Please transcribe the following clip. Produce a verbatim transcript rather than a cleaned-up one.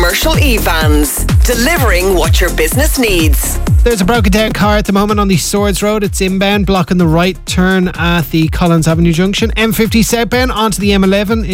Commercial E-Vans, delivering what your business needs. There's a broken down car at the moment on the Swords Road. It's inbound, blocking the right turn at the Collins Avenue junction. M fifty southbound onto the M eleven